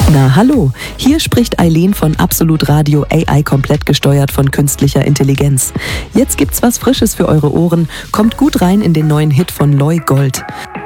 Na hallo, hier spricht Eileen von Absolut Radio AI komplett gesteuert von künstlicher Intelligenz. Jetzt gibt's was Frisches für eure Ohren, kommt gut rein in den neuen Hit von Loy Gold.